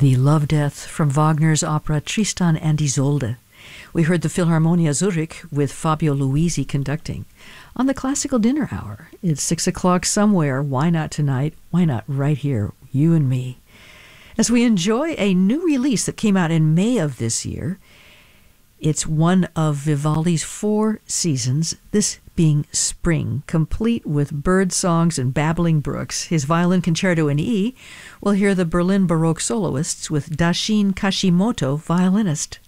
The Love Death from Wagner's opera Tristan and Isolde. We heard the Philharmonia Zurich with Fabio Luisi conducting. On the Classical Dinner Hour, it's 6 o'clock somewhere. Why not tonight? Why not right here, you and me? As we enjoy a new release that came out in May of this year, it's one of Vivaldi's 4 seasons, this being Spring, complete with bird songs and babbling brooks. His violin concerto in E. We'll hear the Berlin Baroque soloists with Dashin Kashimoto, violinist.